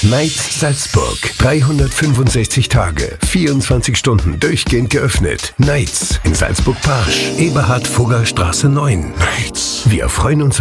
Nights Salzburg. 365 Tage, 24 Stunden durchgehend geöffnet. Nights in Salzburg-Parsch, Eberhard-Fugger Straße 9. Nights. Wir freuen uns